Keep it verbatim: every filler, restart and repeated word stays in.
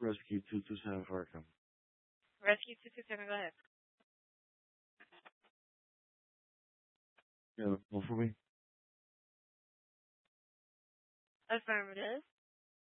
Rescue two two seven for Arkham. Rescue two two seven, go ahead. Yeah, well for me. Affirmative.